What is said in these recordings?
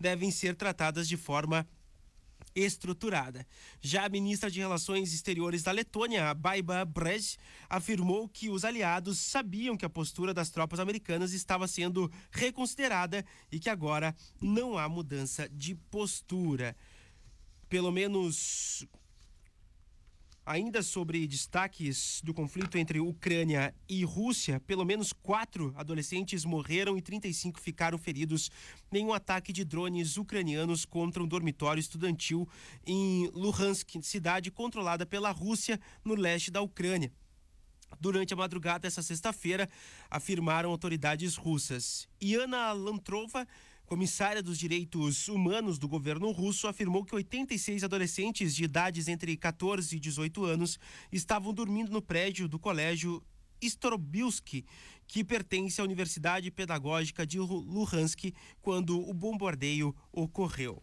devem ser tratadas de forma estruturada. Já a ministra de Relações Exteriores da Letônia, Baiba Brej, afirmou que os aliados sabiam que a postura das tropas americanas estava sendo reconsiderada e que agora não há mudança de postura. Pelo menos, ainda sobre destaques do conflito entre Ucrânia e Rússia, pelo menos 4 adolescentes morreram e 35 ficaram feridos em um ataque de drones ucranianos contra um dormitório estudantil em Luhansk, cidade controlada pela Rússia no leste da Ucrânia. Durante a madrugada dessa sexta-feira, afirmaram autoridades russas. Yana Lantrova, comissária dos direitos humanos do governo russo, afirmou que 86 adolescentes de idades entre 14 e 18 anos estavam dormindo no prédio do colégio Strobilski, que pertence à Universidade Pedagógica de Luhansk, quando o bombardeio ocorreu.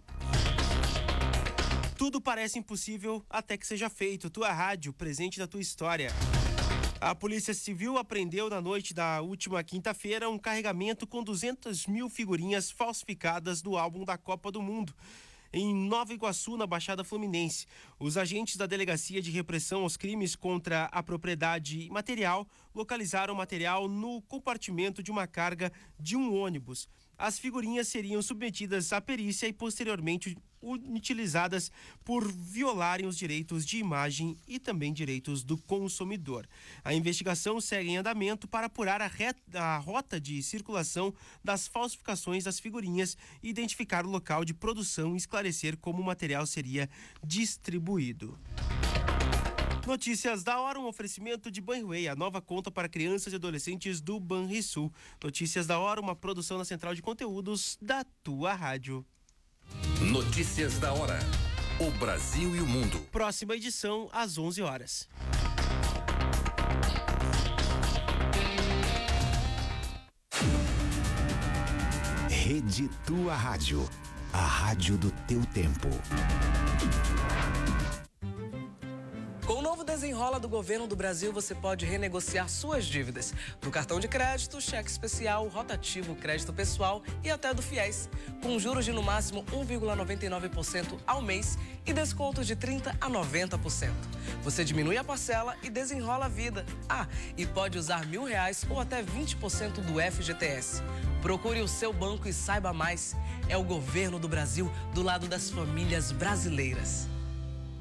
Tudo parece impossível até que seja feito. Tua rádio, presente da tua história. A Polícia Civil apreendeu na noite da última quinta-feira um carregamento com 200 mil figurinhas falsificadas do álbum da Copa do Mundo, em Nova Iguaçu, na Baixada Fluminense. Os agentes da Delegacia de Repressão aos Crimes contra a Propriedade Material localizaram o material no compartimento de uma carga de um ônibus. As figurinhas seriam submetidas à perícia e posteriormente utilizadas por violarem os direitos de imagem e também direitos do consumidor. A investigação segue em andamento para apurar a rota de circulação das falsificações das figurinhas, identificar o local de produção e esclarecer como o material seria distribuído. Notícias da hora, um oferecimento de Banrisul, a nova conta para crianças e adolescentes do Banrisul. Notícias da hora, uma produção na Central de Conteúdos da tua rádio. Notícias da hora. O Brasil e o mundo. Próxima edição às 11 horas. Rede Tua Rádio. A rádio do teu tempo. Com o novo Desenrola do Governo do Brasil, você pode renegociar suas dívidas do cartão de crédito, cheque especial, rotativo, crédito pessoal e até do FIES, com juros de no máximo 1,99% ao mês e descontos de 30% a 90%. Você diminui a parcela e desenrola a vida. E pode usar R$1.000 ou até 20% do FGTS. Procure o seu banco e saiba mais. É o Governo do Brasil do lado das famílias brasileiras.